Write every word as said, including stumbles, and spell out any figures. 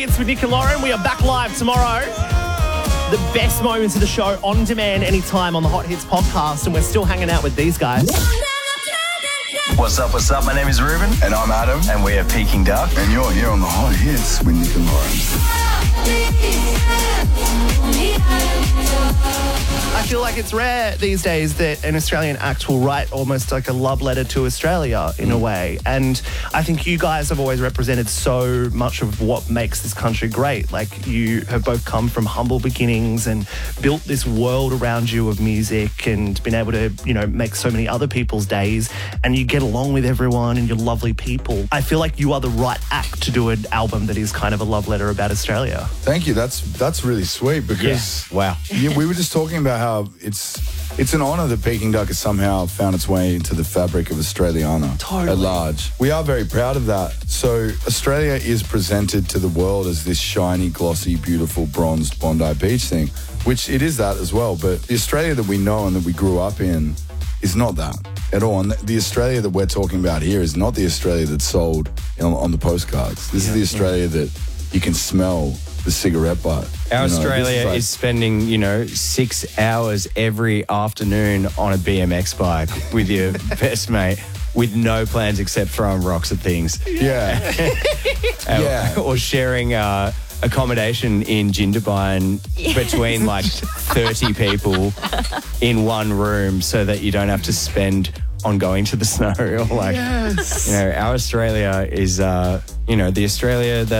It's with Nick and Lauren. We are back live tomorrow. The best moments of the show on demand anytime on the Hot Hits podcast, and we're still hanging out with these guys. What's up, what's up? My name is Ruben. And I'm Adam. And we are Peking Duck. And you're here on the Hot Hits with Nick and Lauren. I feel like it's rare these days that an Australian act will write almost like a love letter to Australia in mm. a way. And I think you guys have always represented so much of what makes this country great. Like, you have both come from humble beginnings and built this world around you of music and been able to, you know, make so many other people's days, and you get along with everyone and you're lovely people. I feel like you are the right act to do an album that is kind of a love letter about Australia. Thank you. That's that's really sweet because yeah. Wow. Yeah, we were just talking about how it's it's an honour that Peking Duck has somehow found its way into the fabric of Australiana totally. At large. We are very proud of that. So Australia is presented to the world as this shiny, glossy, beautiful, bronzed Bondi Beach thing, which it is that as well. But the Australia that we know and that we grew up in is not that at all. And the Australia that we're talking about here is not the Australia that's sold on, on the postcards. This yeah, is the Australia yeah. that you can smell the cigarette butt. Our you know, Australia is, like, is spending, you know, six hours every afternoon on a B M X bike with your best mate with no plans except throwing rocks at things. Yeah. yeah. Or, or sharing uh, accommodation in Jindabyne between like thirty people in one room so that you don't have to spend on going to the snow. Or like, yes. you know, our Australia is, uh, you know, the Australia that